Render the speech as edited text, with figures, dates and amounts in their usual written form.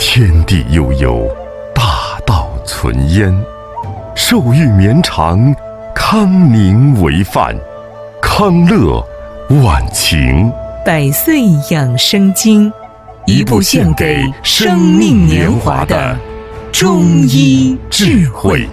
天地悠悠，大道存焉。寿欲绵长，康宁为范。康乐晚晴。 百岁养生经，一部献给生命年华的中医智慧。